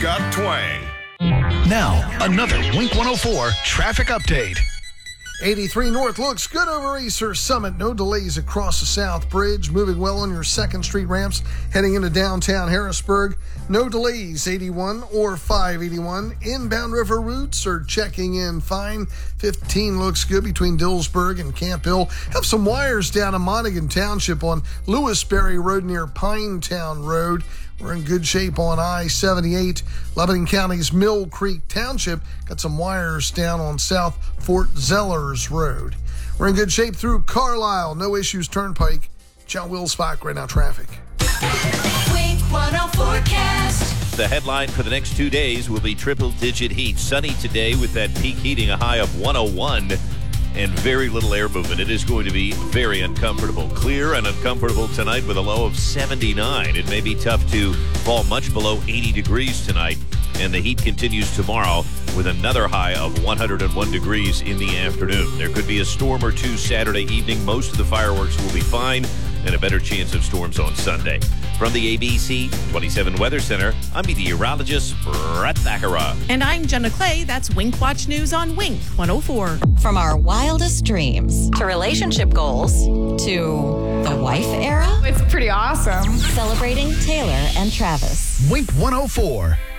got twang. Now, another Wink 104 traffic update. 83 North looks good over Acer Summit. No delays across the South Bridge. Moving well on your 2nd Street ramps heading into downtown Harrisburg. No delays 81 or 581. Inbound river routes are checking in fine. 15 looks good between Dillsburg and Camp Hill. Have some wires down in Monaghan Township on Lewisberry Road near Pinetown Road. We're in good shape on I-78. Lebanon County's Mill Creek Township got some wires down on South Fort Zellers Road. We're in good shape through Carlisle. No issues Turnpike. John Wilsbach, right now traffic. Wink 104 forecast. The headline for the next 2 days will be triple-digit heat. Sunny today with that peak heating, a high of 101. And very little air movement. It is going to be very uncomfortable. Clear and uncomfortable tonight with a low of 79. It may be tough to fall much below 80 degrees tonight. And the heat continues tomorrow with another high of 101 degrees in the afternoon. There could be a storm or two Saturday evening. Most of the fireworks will be fine, and a better chance of storms on Sunday. From the ABC 27 Weather Center, I'm meteorologist Brett Thakara. And I'm Jenna Clay. That's Wink Watch News on Wink 104. From our wildest dreams to relationship goals to the wife era. It's pretty awesome. Celebrating Taylor and Travis. Wink 104.